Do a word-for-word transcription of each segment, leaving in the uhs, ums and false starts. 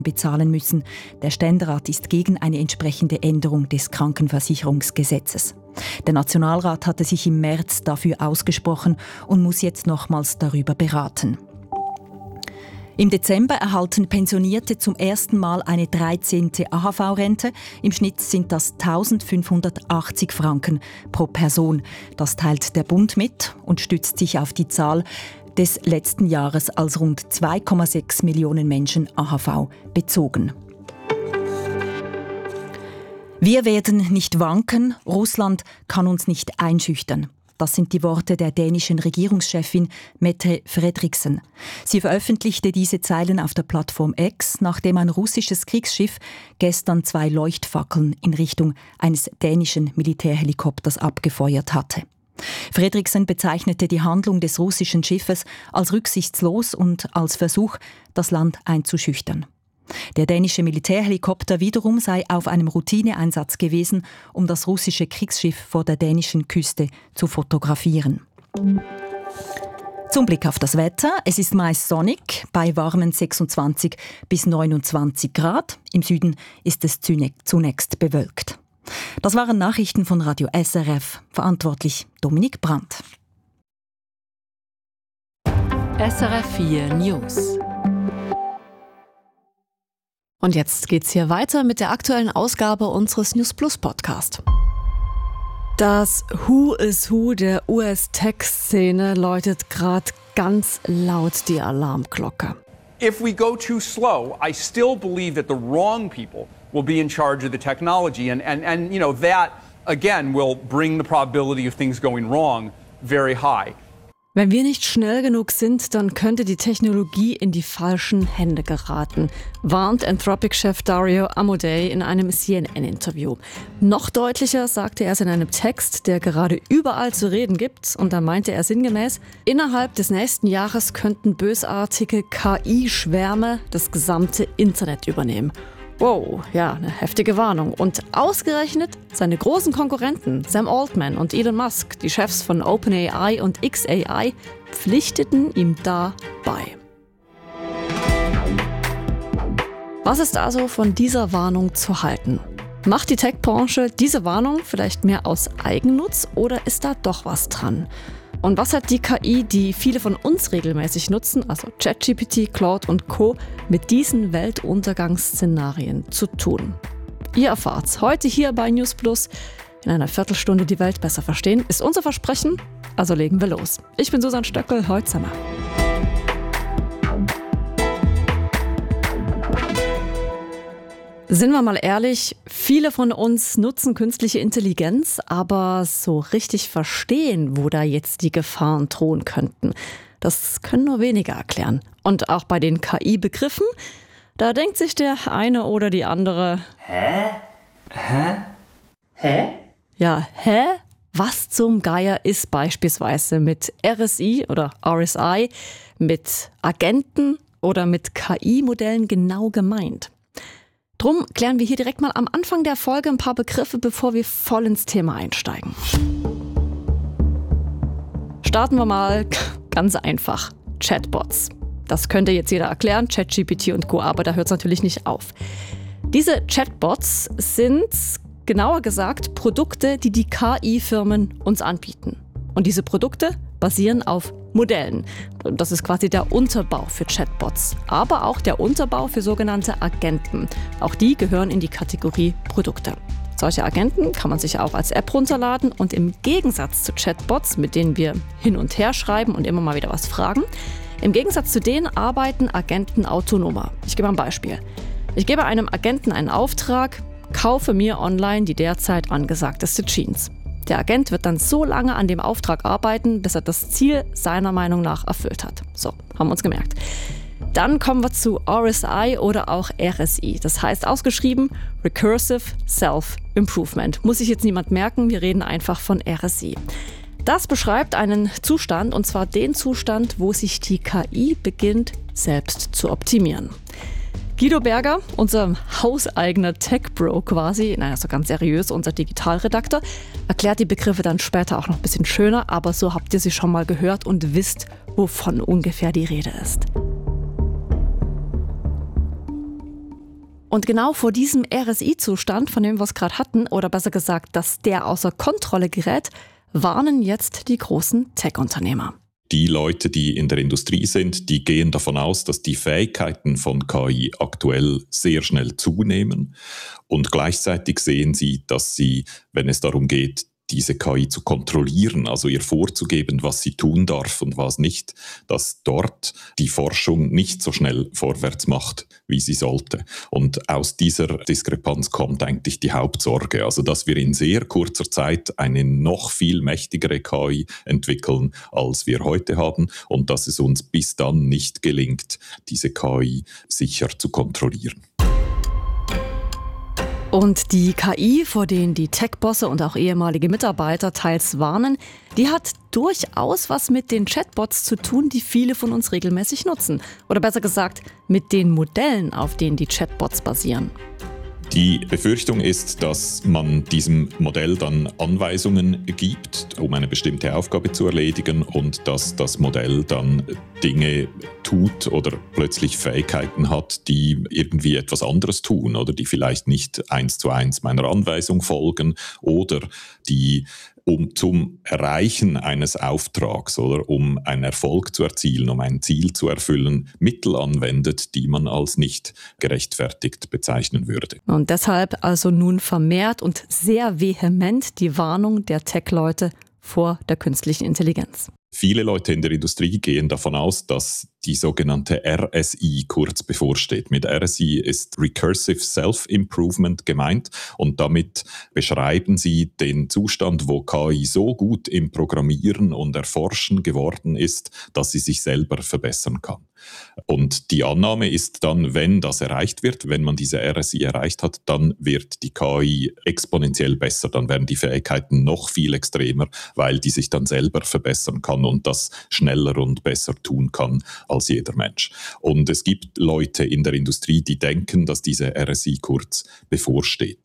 bezahlen müssen. Der Ständerat ist gegen eine entsprechende Änderung des Krankenversicherungsgesetzes. Der Nationalrat hatte sich im März dafür ausgesprochen und muss jetzt nochmals darüber beraten. Im Dezember erhalten Pensionierte zum ersten Mal eine dreizehnte A H V-Rente. Im Schnitt sind das eintausendfünfhundertachtzig Franken pro Person. Das teilt der Bund mit und stützt sich auf die Zahl des letzten Jahres, als rund zwei Komma sechs Millionen Menschen A H V bezogen. Wir werden nicht wanken, Russland kann uns nicht einschüchtern. Das sind die Worte der dänischen Regierungschefin Mette Frederiksen. Sie veröffentlichte diese Zeilen auf der Plattform X, nachdem ein russisches Kriegsschiff gestern zwei Leuchtfackeln in Richtung eines dänischen Militärhelikopters abgefeuert hatte. Frederiksen bezeichnete die Handlung des russischen Schiffes als rücksichtslos und als Versuch, das Land einzuschüchtern. Der dänische Militärhelikopter wiederum sei auf einem Routineeinsatz gewesen, um das russische Kriegsschiff vor der dänischen Küste zu fotografieren. Zum Blick auf das Wetter. Es ist meist sonnig, bei warmen sechsundzwanzig bis neunundzwanzig Grad. Im Süden ist es zunächst bewölkt. Das waren Nachrichten von Radio S R F. Verantwortlich Dominik Brandt. S R F vier News. Und jetzt geht's hier weiter mit der aktuellen Ausgabe unseres News Plus Podcast. Das Who is Who der U S-Tech-Szene läutet gerade ganz laut die Alarmglocke. If we go too slow, I still believe that the wrong people will be in charge of the technology, and and and you know that again will bring the probability of things going wrong very high. Wenn wir nicht schnell genug sind, dann könnte die Technologie in die falschen Hände geraten, warnt Anthropic-Chef Dario Amodei in einem C N N-Interview. Noch deutlicher sagte er es in einem Text, der gerade überall zu reden gibt. Und da meinte er sinngemäß, innerhalb des nächsten Jahres könnten bösartige K I-Schwärme das gesamte Internet übernehmen. Wow, ja, eine heftige Warnung. Und ausgerechnet seine großen Konkurrenten, Sam Altman und Elon Musk, die Chefs von OpenAI und X A I, pflichteten ihm da bei. Was ist also von dieser Warnung zu halten? Macht die Tech-Branche diese Warnung vielleicht mehr aus Eigennutz oder ist da doch was dran? Und was hat die K I, die viele von uns regelmäßig nutzen, also ChatGPT, Claude und Co., mit diesen Weltuntergangsszenarien zu tun? Ihr erfahrt's heute hier bei News Plus. In einer Viertelstunde die Welt besser verstehen, ist unser Versprechen. Also legen wir los. Ich bin Susanne Stöckel, heute zusammen. Sind wir mal ehrlich, viele von uns nutzen künstliche Intelligenz, aber so richtig verstehen, wo da jetzt die Gefahren drohen könnten, das können nur wenige erklären. Und auch bei den K I-Begriffen, da denkt sich der eine oder die andere: Hä? Hä? Hä? Ja, hä? Was zum Geier ist beispielsweise mit R S I oder R S I, mit Agenten oder mit K I-Modellen genau gemeint? Drum klären wir hier direkt mal am Anfang der Folge ein paar Begriffe, bevor wir voll ins Thema einsteigen. Starten wir mal ganz einfach. Chatbots. Das könnte jetzt jeder erklären, ChatGPT und Co., aber da hört es natürlich nicht auf. Diese Chatbots sind, genauer gesagt, Produkte, die die K I-Firmen uns anbieten. Und diese Produkte basieren auf Modellen. Das ist quasi der Unterbau für Chatbots, aber auch der Unterbau für sogenannte Agenten. Auch die gehören in die Kategorie Produkte. Solche Agenten kann man sich auch als App runterladen und im Gegensatz zu Chatbots, mit denen wir hin und her schreiben und immer mal wieder was fragen, im Gegensatz zu denen arbeiten Agenten autonomer. Ich gebe ein Beispiel. Ich gebe einem Agenten einen Auftrag, kaufe mir online die derzeit angesagteste Jeans. Der Agent wird dann so lange an dem Auftrag arbeiten, bis er das Ziel seiner Meinung nach erfüllt hat. So, haben wir uns gemerkt. Dann kommen wir zu R S I oder auch R S I. Das heißt ausgeschrieben Recursive Self-Improvement. Muss sich jetzt niemand merken, wir reden einfach von R S I. Das beschreibt einen Zustand, und zwar den Zustand, wo sich die K I beginnt, selbst zu optimieren. Guido Berger, unser hauseigener Tech-Bro quasi, naja, so ganz seriös, unser Digitalredakteur, erklärt die Begriffe dann später auch noch ein bisschen schöner, aber so habt ihr sie schon mal gehört und wisst, wovon ungefähr die Rede ist. Und genau vor diesem R S I-Zustand, von dem wir es gerade hatten, oder besser gesagt, dass der außer Kontrolle gerät, warnen jetzt die großen Tech-Unternehmer. Die Leute, die in der Industrie sind, die gehen davon aus, dass die Fähigkeiten von K I aktuell sehr schnell zunehmen. Und gleichzeitig sehen sie, dass sie, wenn es darum geht, diese K I zu kontrollieren, also ihr vorzugeben, was sie tun darf und was nicht, dass dort die Forschung nicht so schnell vorwärts macht, wie sie sollte. Und aus dieser Diskrepanz kommt eigentlich die Hauptsorge, also dass wir in sehr kurzer Zeit eine noch viel mächtigere K I entwickeln, als wir heute haben, und dass es uns bis dann nicht gelingt, diese K I sicher zu kontrollieren. Und die K I, vor denen die Tech-Bosse und auch ehemalige Mitarbeiter teils warnen, die hat durchaus was mit den Chatbots zu tun, die viele von uns regelmäßig nutzen. Oder besser gesagt, mit den Modellen, auf denen die Chatbots basieren. Die Befürchtung ist, dass man diesem Modell dann Anweisungen gibt, um eine bestimmte Aufgabe zu erledigen, und dass das Modell dann Dinge tut oder plötzlich Fähigkeiten hat, die irgendwie etwas anderes tun oder die vielleicht nicht eins zu eins meiner Anweisung folgen oder die um zum Erreichen eines Auftrags oder um einen Erfolg zu erzielen, um ein Ziel zu erfüllen, Mittel anwendet, die man als nicht gerechtfertigt bezeichnen würde. Und deshalb also nun vermehrt und sehr vehement die Warnung der Tech-Leute vor der künstlichen Intelligenz. Viele Leute in der Industrie gehen davon aus, dass die sogenannte R S I kurz bevorsteht. Mit R S I ist Recursive Self-Improvement gemeint, und damit beschreiben sie den Zustand, wo K I so gut im Programmieren und Erforschen geworden ist, dass sie sich selber verbessern kann. Und die Annahme ist dann, wenn das erreicht wird, wenn man diese R S I erreicht hat, dann wird die K I exponentiell besser, dann werden die Fähigkeiten noch viel extremer, weil die sich dann selber verbessern kann und das schneller und besser tun kann als jeder Mensch. Und es gibt Leute in der Industrie, die denken, dass diese R S I kurz bevorsteht.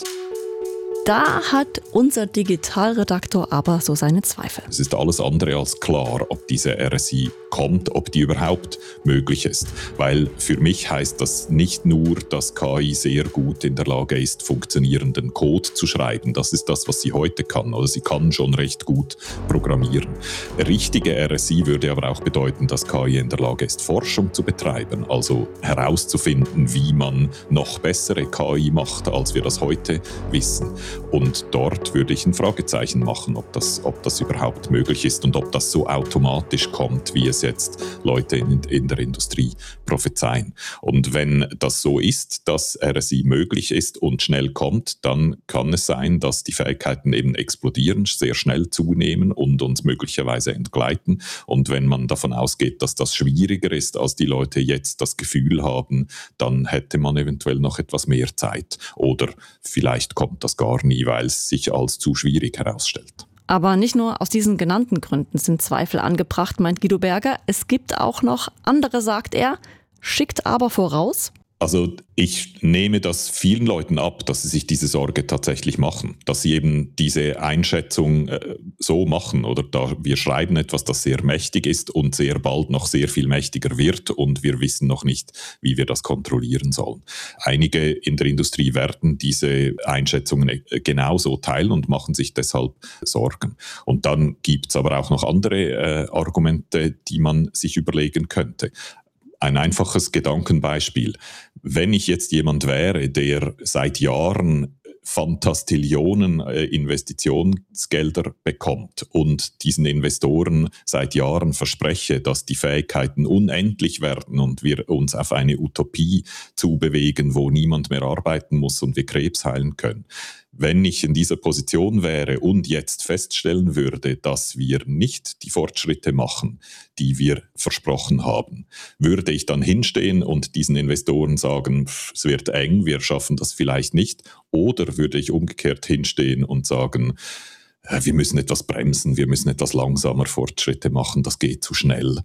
Da hat unser Digitalredaktor aber so seine Zweifel. Es ist alles andere als klar, ob diese R S I kommt, ob die überhaupt möglich ist. Weil für mich heißt das nicht nur, dass K I sehr gut in der Lage ist, funktionierenden Code zu schreiben. Das ist das, was sie heute kann. Also sie kann schon recht gut programmieren. Richtige R S I würde aber auch bedeuten, dass K I in der Lage ist, Forschung zu betreiben. Also herauszufinden, wie man noch bessere K I macht, als wir das heute wissen. Und dort würde ich ein Fragezeichen machen, ob das, ob das überhaupt möglich ist und ob das so automatisch kommt, wie es jetzt Leute in, in der Industrie prophezeien. Und wenn das so ist, dass R S I möglich ist und schnell kommt, dann kann es sein, dass die Fähigkeiten eben explodieren, sehr schnell zunehmen und uns möglicherweise entgleiten. Und wenn man davon ausgeht, dass das schwieriger ist, als die Leute jetzt das Gefühl haben, dann hätte man eventuell noch etwas mehr Zeit. Oder vielleicht kommt das gar nie, weil es sich als zu schwierig herausstellt. Aber nicht nur aus diesen genannten Gründen sind Zweifel angebracht, meint Guido Berger. Es gibt auch noch andere, sagt er, schickt aber voraus. Also ich nehme das vielen Leuten ab, dass sie sich diese Sorge tatsächlich machen, dass sie eben diese Einschätzung äh, so machen oder da wir schreiben etwas, das sehr mächtig ist und sehr bald noch sehr viel mächtiger wird und wir wissen noch nicht, wie wir das kontrollieren sollen. Einige in der Industrie werden diese Einschätzungen genauso teilen und machen sich deshalb Sorgen. Und dann gibt es aber auch noch andere äh, Argumente, die man sich überlegen könnte. Ein einfaches Gedankenbeispiel. Wenn ich jetzt jemand wäre, der seit Jahren Fantastillionen Investitionsgelder bekommt und diesen Investoren seit Jahren verspreche, dass die Fähigkeiten unendlich werden und wir uns auf eine Utopie zubewegen, wo niemand mehr arbeiten muss und wir Krebs heilen können. Wenn ich in dieser Position wäre und jetzt feststellen würde, dass wir nicht die Fortschritte machen, die wir versprochen haben, würde ich dann hinstehen und diesen Investoren sagen, es wird eng, wir schaffen das vielleicht nicht, oder würde ich umgekehrt hinstehen und sagen, wir müssen etwas bremsen, wir müssen etwas langsamer Fortschritte machen, das geht zu schnell.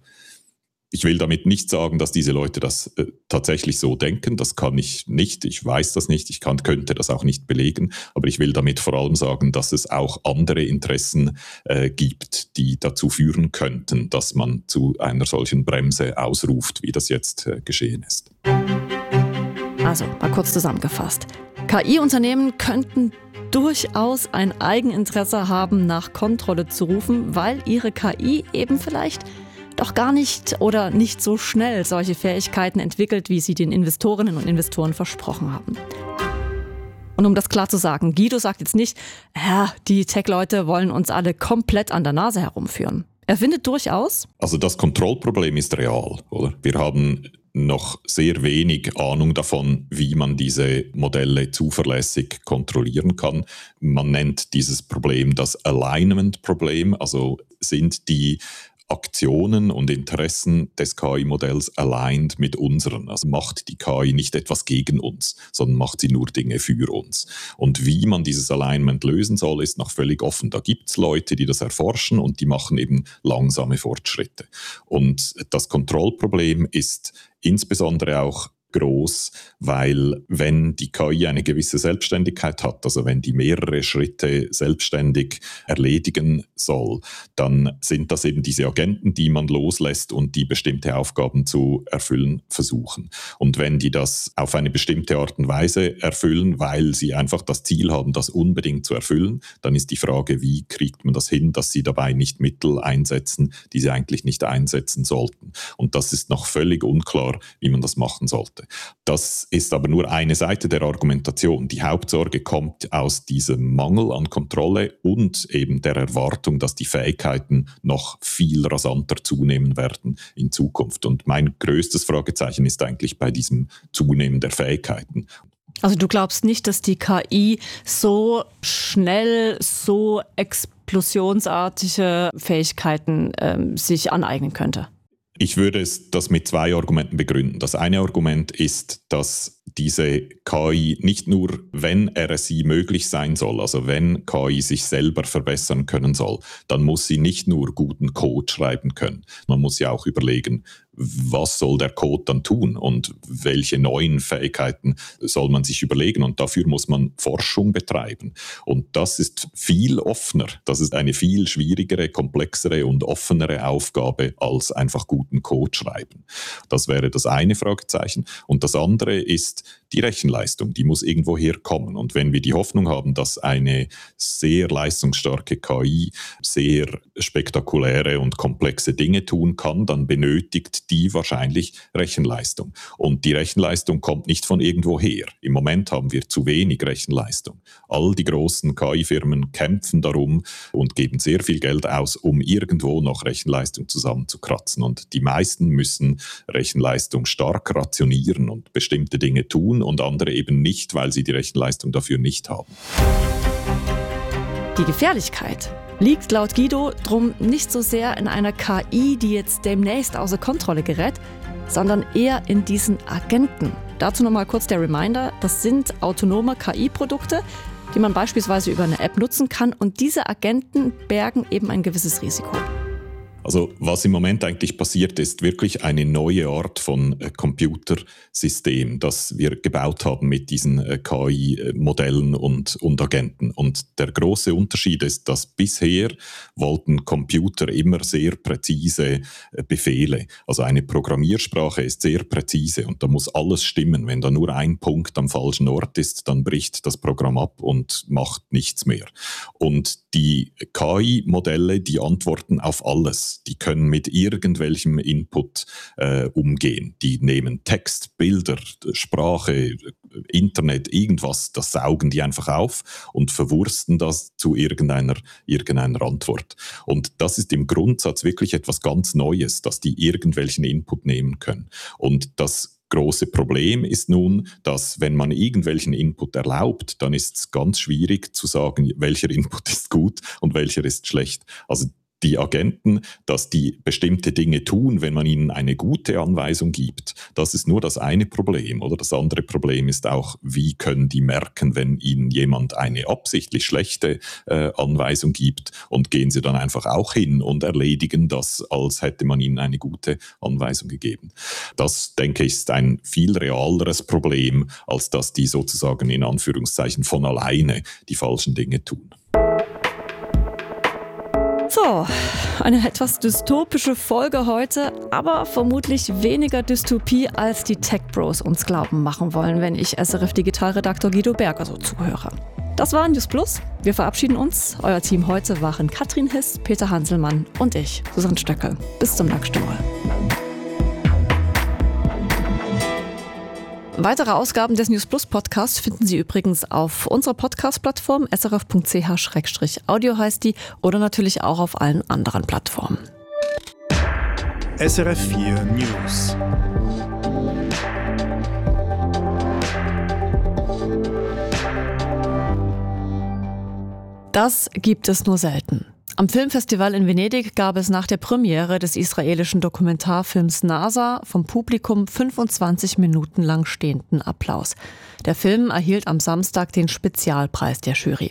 Ich will damit nicht sagen, dass diese Leute das äh, tatsächlich so denken. Das kann ich nicht. Ich weiß das nicht. Ich kann, könnte das auch nicht belegen. Aber ich will damit vor allem sagen, dass es auch andere Interessen äh, gibt, die dazu führen könnten, dass man zu einer solchen Bremse ausruft, wie das jetzt äh, geschehen ist. Also, mal kurz zusammengefasst. K I-Unternehmen könnten durchaus ein Eigeninteresse haben, nach Kontrolle zu rufen, weil ihre K I eben vielleicht doch gar nicht oder nicht so schnell solche Fähigkeiten entwickelt, wie sie den Investorinnen und Investoren versprochen haben. Und um das klar zu sagen, Guido sagt jetzt nicht, ja, die Tech-Leute wollen uns alle komplett an der Nase herumführen. Er findet durchaus... Also das Kontrollproblem ist real, oder? Wir haben noch sehr wenig Ahnung davon, wie man diese Modelle zuverlässig kontrollieren kann. Man nennt dieses Problem das Alignment-Problem, also sind die Aktionen und Interessen des K I-Modells aligned mit unseren. Also macht die K I nicht etwas gegen uns, sondern macht sie nur Dinge für uns. Und wie man dieses Alignment lösen soll, ist noch völlig offen. Da gibt es Leute, die das erforschen und die machen eben langsame Fortschritte. Und das Kontrollproblem ist insbesondere auch groß, weil wenn die K I eine gewisse Selbstständigkeit hat, also wenn die mehrere Schritte selbstständig erledigen soll, dann sind das eben diese Agenten, die man loslässt und die bestimmte Aufgaben zu erfüllen versuchen. Und wenn die das auf eine bestimmte Art und Weise erfüllen, weil sie einfach das Ziel haben, das unbedingt zu erfüllen, dann ist die Frage, wie kriegt man das hin, dass sie dabei nicht Mittel einsetzen, die sie eigentlich nicht einsetzen sollten. Und das ist noch völlig unklar, wie man das machen sollte. Das ist aber nur eine Seite der Argumentation. Die Hauptsorge kommt aus diesem Mangel an Kontrolle und eben der Erwartung, dass die Fähigkeiten noch viel rasanter zunehmen werden in Zukunft. Und mein größtes Fragezeichen ist eigentlich bei diesem Zunehmen der Fähigkeiten. Also du glaubst nicht, dass die K I so schnell, so explosionsartige Fähigkeiten ähm, sich aneignen könnte? Ich würde es das mit zwei Argumenten begründen. Das eine Argument ist, dass diese K I nicht nur, wenn R S I möglich sein soll, also wenn K I sich selber verbessern können soll, dann muss sie nicht nur guten Code schreiben können. Man muss ja auch überlegen, was soll der Code dann tun und welche neuen Fähigkeiten soll man sich überlegen, und dafür muss man Forschung betreiben. Und das ist viel offener, das ist eine viel schwierigere, komplexere und offenere Aufgabe als einfach guten Code schreiben. Das wäre das eine Fragezeichen. Und das andere ist die Rechenleistung, die muss irgendwo herkommen. Und wenn wir die Hoffnung haben, dass eine sehr leistungsstarke K I sehr spektakuläre und komplexe Dinge tun kann, dann benötigt die wahrscheinlich Rechenleistung. Und die Rechenleistung kommt nicht von irgendwo her. Im Moment haben wir zu wenig Rechenleistung. All die großen K I-Firmen kämpfen darum und geben sehr viel Geld aus, um irgendwo noch Rechenleistung zusammenzukratzen. Und die meisten müssen Rechenleistung stark rationieren und bestimmte Dinge tun und andere eben nicht, weil sie die Rechenleistung dafür nicht haben. Die Gefährlichkeit liegt laut Guido drum nicht so sehr in einer K I, die jetzt demnächst außer Kontrolle gerät, sondern eher in diesen Agenten. Dazu nochmal kurz der Reminder, das sind autonome K I-Produkte, die man beispielsweise über eine App nutzen kann, und diese Agenten bergen eben ein gewisses Risiko. Also was im Moment eigentlich passiert, ist wirklich eine neue Art von äh, Computersystem, das wir gebaut haben mit diesen äh, K I-Modellen und, und Agenten. Und der große Unterschied ist, dass bisher wollten Computer immer sehr präzise äh, Befehle. Also eine Programmiersprache ist sehr präzise und da muss alles stimmen. Wenn da nur ein Punkt am falschen Ort ist, dann bricht das Programm ab und macht nichts mehr. Und die K I-Modelle, die antworten auf alles. Die können mit irgendwelchem Input äh, umgehen. Die nehmen Text, Bilder, Sprache, Internet, irgendwas, das saugen die einfach auf und verwursten das zu irgendeiner, irgendeiner Antwort. Und das ist im Grundsatz wirklich etwas ganz Neues, dass die irgendwelchen Input nehmen können. Und das große Problem ist nun, dass wenn man irgendwelchen Input erlaubt, dann ist es ganz schwierig zu sagen, welcher Input ist gut und welcher ist schlecht. Also die Agenten, dass die bestimmte Dinge tun, wenn man ihnen eine gute Anweisung gibt. Das ist nur das eine Problem, oder? Das andere Problem ist auch, wie können die merken, wenn ihnen jemand eine absichtlich schlechte äh, Anweisung gibt, und gehen sie dann einfach auch hin und erledigen das, als hätte man ihnen eine gute Anweisung gegeben. Das, denke ich, ist ein viel realeres Problem, als dass die sozusagen in Anführungszeichen von alleine die falschen Dinge tun. So, Eine etwas dystopische Folge heute, aber vermutlich weniger Dystopie, als die Tech Bros uns glauben machen wollen, wenn ich S R F-Digitalredaktor Guido Berger so zuhöre. Das war News Plus. Wir verabschieden uns. Euer Team heute waren Katrin Hiss, Peter Hanselmann und ich, Susanne Stöckel. Bis zum nächsten Mal. Weitere Ausgaben des News Plus Podcasts finden Sie übrigens auf unserer Podcast-Plattform s r f punkt c h slash audio heißt die oder natürlich auch auf allen anderen Plattformen. S R F vier News. Das gibt es nur selten. Am Filmfestival in Venedig gab es nach der Premiere des israelischen Dokumentarfilms NASA vom Publikum fünfundzwanzig Minuten lang stehenden Applaus. Der Film erhielt am Samstag den Spezialpreis der Jury.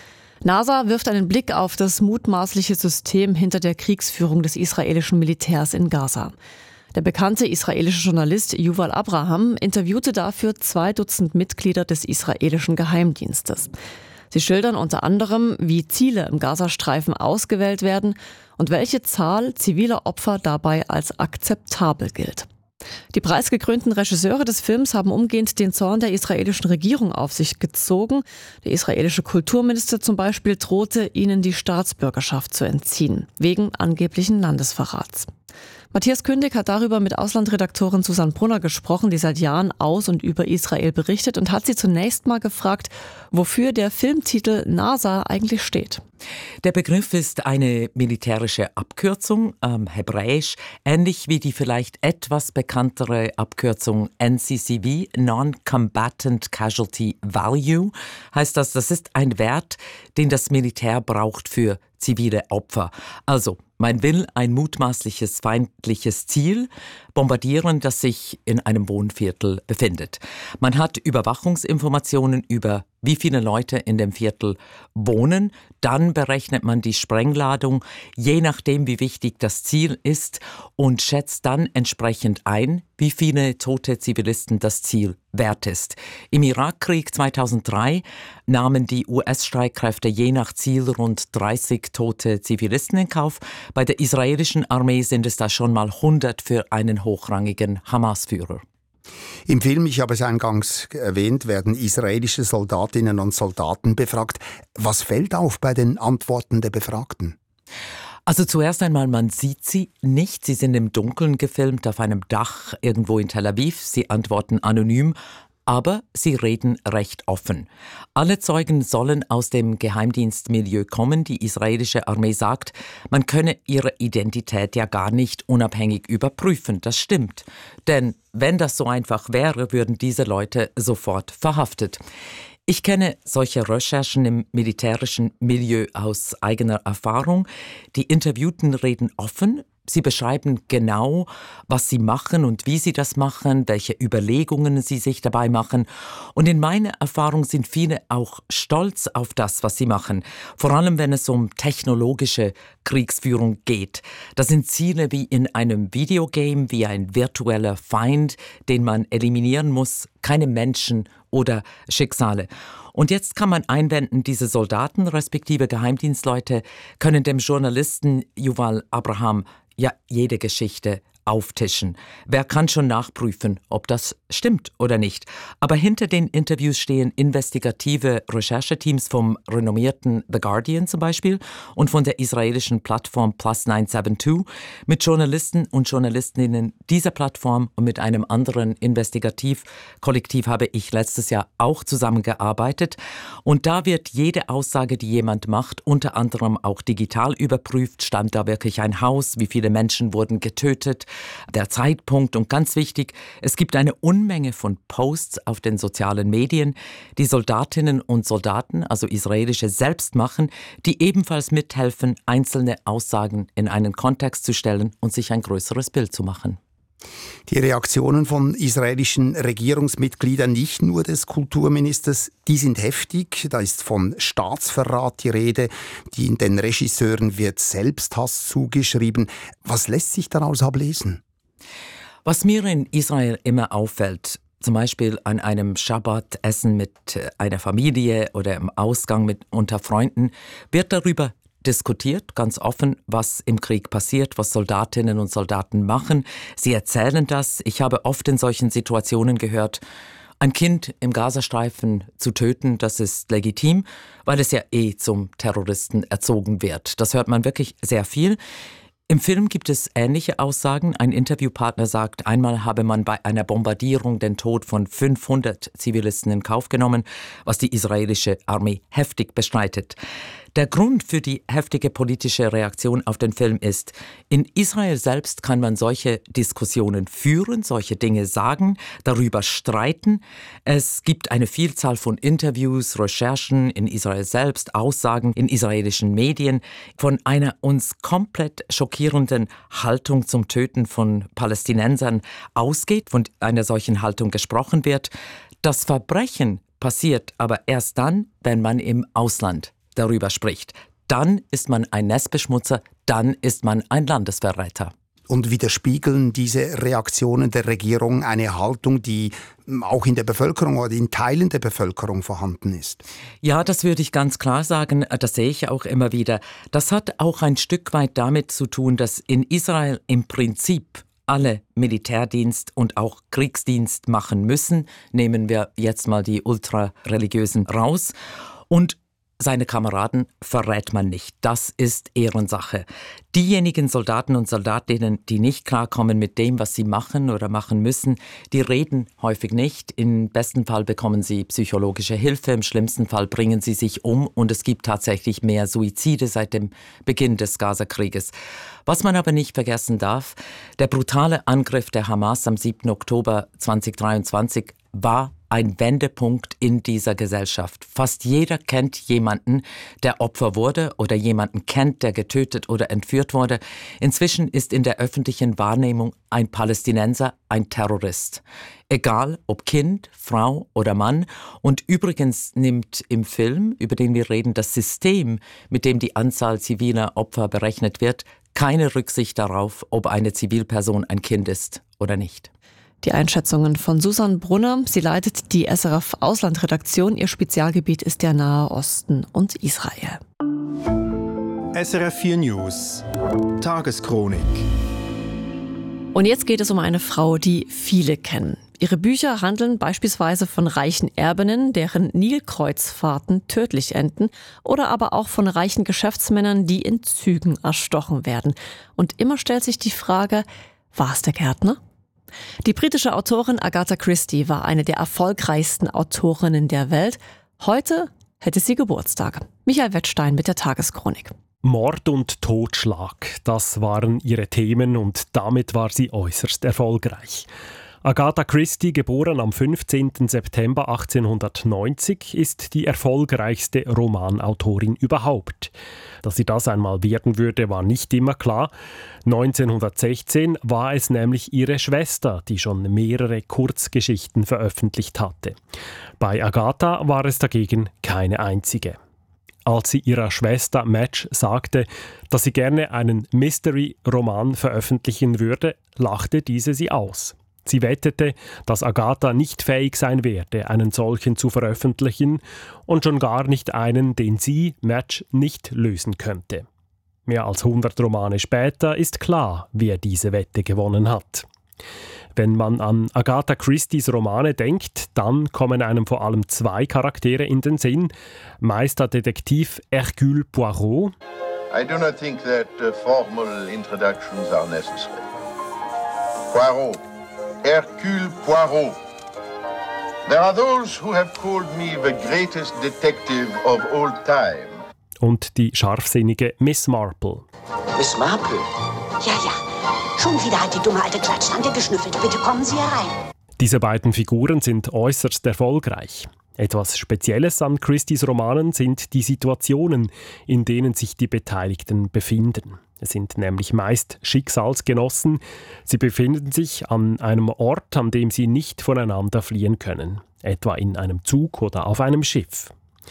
NASA wirft einen Blick auf das mutmaßliche System hinter der Kriegsführung des israelischen Militärs in Gaza. Der bekannte israelische Journalist Yuval Abraham interviewte dafür zwei Dutzend Mitglieder des israelischen Geheimdienstes. Sie schildern unter anderem, wie Ziele im Gazastreifen ausgewählt werden und welche Zahl ziviler Opfer dabei als akzeptabel gilt. Die preisgekrönten Regisseure des Films haben umgehend den Zorn der israelischen Regierung auf sich gezogen. Der israelische Kulturminister zum Beispiel drohte, ihnen die Staatsbürgerschaft zu entziehen, wegen angeblichen Landesverrats. Matthias Kündig hat darüber mit Auslandredaktorin Susanne Brunner gesprochen, die seit Jahren aus und über Israel berichtet, und hat sie zunächst mal gefragt, wofür der Filmtitel NASA eigentlich steht. Der Begriff ist eine militärische Abkürzung, ähm, hebräisch, ähnlich wie die vielleicht etwas bekanntere Abkürzung N C C V, Non-Combatant Casualty Value. Heißt das, das ist ein Wert, den das Militär braucht für zivile Opfer. Also, man will ein mutmaßliches feindliches Ziel bombardieren, das sich in einem Wohnviertel befindet. Man hat Überwachungsinformationen über, wie viele Leute in dem Viertel wohnen. Dann berechnet man die Sprengladung, je nachdem, wie wichtig das Ziel ist, und schätzt dann entsprechend ein, wie viele tote Zivilisten das Ziel wert ist. Im Irakkrieg zweitausenddrei nahmen die U S-Streitkräfte je nach Ziel rund dreißig tote Zivilisten in Kauf. Bei der israelischen Armee sind es da schon mal hundert für einen hochrangigen Hamas-Führer. Im Film, ich habe es eingangs erwähnt, werden israelische Soldatinnen und Soldaten befragt. Was fällt auf bei den Antworten der Befragten? Also zuerst einmal, man sieht sie nicht. Sie sind im Dunkeln gefilmt auf einem Dach irgendwo in Tel Aviv. Sie antworten anonym, aber sie reden recht offen. Alle Zeugen sollen aus dem Geheimdienstmilieu kommen. Die israelische Armee sagt, man könne ihre Identität ja gar nicht unabhängig überprüfen. Das stimmt. Denn wenn das so einfach wäre, würden diese Leute sofort verhaftet. Ich kenne solche Recherchen im militärischen Milieu aus eigener Erfahrung. Die Interviewten reden offen. Sie beschreiben genau, was sie machen und wie sie das machen, welche Überlegungen sie sich dabei machen. Und in meiner Erfahrung sind viele auch stolz auf das, was sie machen. Vor allem, wenn es um technologische Kriegsführung geht. Das sind Ziele wie in einem Videogame, wie ein virtueller Feind, den man eliminieren muss, keine Menschen oder Schicksale. Und jetzt kann man einwenden, diese Soldaten respektive Geheimdienstleute können dem Journalisten Yuval Abraham ja jede Geschichte auftischen. Wer kann schon nachprüfen, ob das stimmt oder nicht? Aber hinter den Interviews stehen investigative Rechercheteams vom renommierten The Guardian zum Beispiel und von der israelischen Plattform Plus neun sieben zwei mit Journalisten und Journalistinnen dieser Plattform und mit einem anderen Investigativkollektiv habe ich letztes Jahr auch zusammengearbeitet. Und da wird jede Aussage, die jemand macht, unter anderem auch digital überprüft. Stammt da wirklich ein Haus? Wie viele Menschen wurden getötet? Der Zeitpunkt und ganz wichtig, es gibt eine Unmenge von Posts auf den sozialen Medien, die Soldatinnen und Soldaten, also israelische, selbst machen, die ebenfalls mithelfen, einzelne Aussagen in einen Kontext zu stellen und sich ein größeres Bild zu machen. Die Reaktionen von israelischen Regierungsmitgliedern, nicht nur des Kulturministers, die sind heftig. Da ist von Staatsverrat die Rede. Die, den Regisseuren wird Selbsthass zugeschrieben. Was lässt sich daraus ablesen? Was mir in Israel immer auffällt, zum Beispiel an einem Schabbat-Essen mit einer Familie oder im Ausgang mit unter Freunden, wird darüber diskutiert ganz offen, was im Krieg passiert, was Soldatinnen und Soldaten machen. Sie erzählen das. Ich habe oft in solchen Situationen gehört, ein Kind im Gazastreifen zu töten, das ist legitim, weil es ja eh zum Terroristen erzogen wird. Das hört man wirklich sehr viel. Im Film gibt es ähnliche Aussagen. Ein Interviewpartner sagt, einmal habe man bei einer Bombardierung den Tod von fünfhundert Zivilisten in Kauf genommen, was die israelische Armee heftig bestreitet. Der Grund für die heftige politische Reaktion auf den Film ist, in Israel selbst kann man solche Diskussionen führen, solche Dinge sagen, darüber streiten. Es gibt eine Vielzahl von Interviews, Recherchen in Israel selbst, Aussagen in israelischen Medien. Von einer uns komplett schockierenden Haltung zum Töten von Palästinensern ausgeht, von einer solchen Haltung gesprochen wird. Das Verbrechen passiert aber erst dann, wenn man im Ausland darüber spricht. Dann ist man ein Nestbeschmutzer, dann ist man ein Landesverräter. Und widerspiegeln diese Reaktionen der Regierung eine Haltung, die auch in der Bevölkerung oder in Teilen der Bevölkerung vorhanden ist? Ja, das würde ich ganz klar sagen. Das sehe ich auch immer wieder. Das hat auch ein Stück weit damit zu tun, dass in Israel im Prinzip alle Militärdienst und auch Kriegsdienst machen müssen. Nehmen wir jetzt mal die Ultrareligiösen raus. Und seine Kameraden verrät man nicht. Das ist Ehrensache. Diejenigen Soldaten und Soldatinnen, die nicht klarkommen mit dem, was sie machen oder machen müssen, die reden häufig nicht. Im besten Fall bekommen sie psychologische Hilfe, im schlimmsten Fall bringen sie sich um und es gibt tatsächlich mehr Suizide seit dem Beginn des Gazakrieges. Was man aber nicht vergessen darf, der brutale Angriff der Hamas am siebten Oktober zweitausenddreiundzwanzig war ein Wendepunkt in dieser Gesellschaft. Fast jeder kennt jemanden, der Opfer wurde oder jemanden kennt, der getötet oder entführt wurde. Inzwischen ist in der öffentlichen Wahrnehmung ein Palästinenser ein Terrorist. Egal ob Kind, Frau oder Mann. Und übrigens nimmt im Film, über den wir reden, das System, mit dem die Anzahl ziviler Opfer berechnet wird, keine Rücksicht darauf, ob eine Zivilperson ein Kind ist oder nicht. Die Einschätzungen von Susan Brunner. Sie leitet die S R F-Auslandredaktion. Ihr Spezialgebiet ist der Nahe Osten und Israel. S R F vier News Tageschronik. Und jetzt geht es um eine Frau, die viele kennen. Ihre Bücher handeln beispielsweise von reichen Erbinnen, deren Nilkreuzfahrten tödlich enden, oder aber auch von reichen Geschäftsmännern, die in Zügen erstochen werden. Und immer stellt sich die Frage, war es der Gärtner? Die britische Autorin Agatha Christie war eine der erfolgreichsten Autorinnen der Welt. Heute hätte sie Geburtstag. Michael Wettstein mit der Tageschronik. Mord und Totschlag, das waren ihre Themen und damit war sie äußerst erfolgreich. Agatha Christie, geboren am fünfzehnten September achtzehnhundertneunzig, ist die erfolgreichste Romanautorin überhaupt. Dass sie das einmal werden würde, war nicht immer klar. neunzehnhundertsechzehn war es nämlich ihre Schwester, die schon mehrere Kurzgeschichten veröffentlicht hatte. Bei Agatha war es dagegen keine einzige. Als sie ihrer Schwester Madge sagte, dass sie gerne einen Mystery-Roman veröffentlichen würde, lachte diese sie aus. Sie wettete, dass Agatha nicht fähig sein werde, einen solchen zu veröffentlichen und schon gar nicht einen, den sie, Madge, nicht lösen könnte. Mehr als hundert Romane später ist klar, wer diese Wette gewonnen hat. Wenn man an Agatha Christies Romane denkt, dann kommen einem vor allem zwei Charaktere in den Sinn. Meisterdetektiv Hercule Poirot. I do not think that uh, formal introductions are necessary. Poirot. Hercule Poirot. There are those who have called me the greatest detective of all time. Und die scharfsinnige Miss Marple. Miss Marple? Ja, ja. Schon wieder hat die dumme alte Klatschtante geschnüffelt. Bitte kommen Sie herein. Diese beiden Figuren sind äußerst erfolgreich. Etwas Spezielles an Christies Romanen sind die Situationen, in denen sich die Beteiligten befinden. Es sind nämlich meist Schicksalsgenossen. Sie befinden sich an einem Ort, an dem sie nicht voneinander fliehen können, etwa in einem Zug oder auf einem Schiff.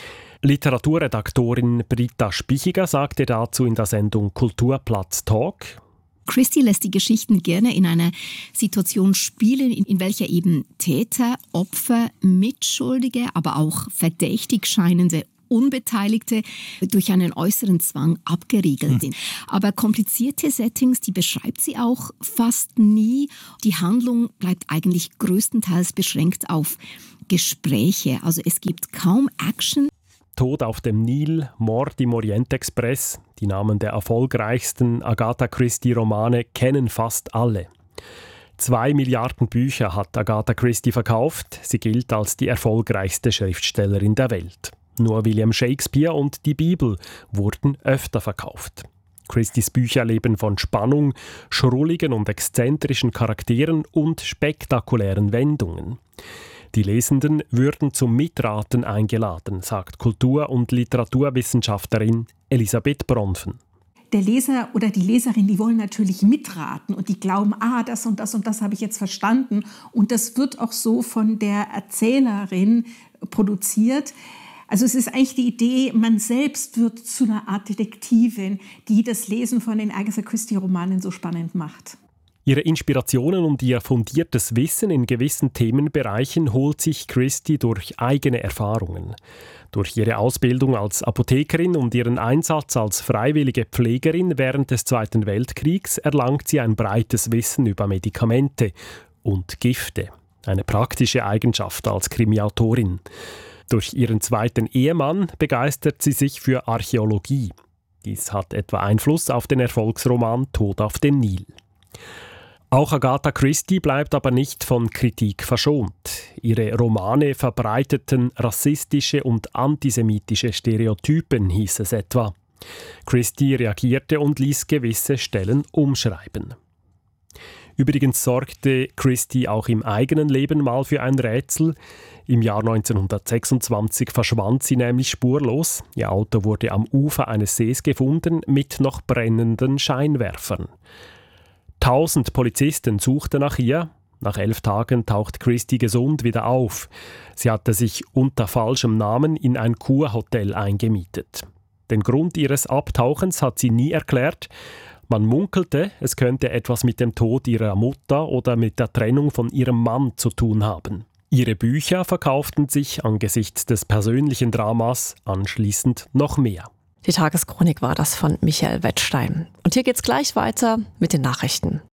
Literaturredaktorin Britta Spichiger sagte dazu in der Sendung Kulturplatz Talk: Christie lässt die Geschichten gerne in einer Situation spielen, in welcher eben Täter, Opfer, Mitschuldige, aber auch verdächtig scheinende Unbeteiligte durch einen äußeren Zwang abgeriegelt sind. Aber komplizierte Settings, die beschreibt sie auch fast nie. Die Handlung bleibt eigentlich größtenteils beschränkt auf Gespräche. Also es gibt kaum Action. Tod auf dem Nil, Mord im Orient-Express, die Namen der erfolgreichsten Agatha Christie-Romane kennen fast alle. Zwei Milliarden Bücher hat Agatha Christie verkauft. Sie gilt als die erfolgreichste Schriftstellerin der Welt. Nur William Shakespeare und die Bibel wurden öfter verkauft. Christies Bücher leben von Spannung, schrulligen und exzentrischen Charakteren und spektakulären Wendungen. Die Lesenden würden zum Mitraten eingeladen, sagt Kultur- und Literaturwissenschaftlerin Elisabeth Bronfen. Der Leser oder die Leserin, die wollen natürlich mitraten und die glauben, ah, das und das und das habe ich jetzt verstanden. Und das wird auch so von der Erzählerin produziert. Also es ist eigentlich die Idee, man selbst wird zu einer Art Detektivin, die das Lesen von den Agatha Christie-Romanen so spannend macht. Ihre Inspirationen und ihr fundiertes Wissen in gewissen Themenbereichen holt sich Christie durch eigene Erfahrungen. Durch ihre Ausbildung als Apothekerin und ihren Einsatz als freiwillige Pflegerin während des Zweiten Weltkriegs erlangt sie ein breites Wissen über Medikamente und Gifte. Eine praktische Eigenschaft als Krimiautorin. Durch ihren zweiten Ehemann begeistert sie sich für Archäologie. Dies hat etwa Einfluss auf den Erfolgsroman Tod auf dem Nil. Auch Agatha Christie bleibt aber nicht von Kritik verschont. Ihre Romane verbreiteten rassistische und antisemitische Stereotypen, hieß es etwa. Christie reagierte und ließ gewisse Stellen umschreiben. Übrigens sorgte Christie auch im eigenen Leben mal für ein Rätsel. Im Jahr neunzehnhundertsechsundzwanzig verschwand sie nämlich spurlos. Ihr Auto wurde am Ufer eines Sees gefunden mit noch brennenden Scheinwerfern. Tausend Polizisten suchten nach ihr. Nach elf Tagen taucht Christie gesund wieder auf. Sie hatte sich unter falschem Namen in ein Kurhotel eingemietet. Den Grund ihres Abtauchens hat sie nie erklärt. Man munkelte, es könnte etwas mit dem Tod ihrer Mutter oder mit der Trennung von ihrem Mann zu tun haben. Ihre Bücher verkauften sich angesichts des persönlichen Dramas anschließend noch mehr. Die Tageschronik war das von Michael Wettstein. Und hier geht's gleich weiter mit den Nachrichten.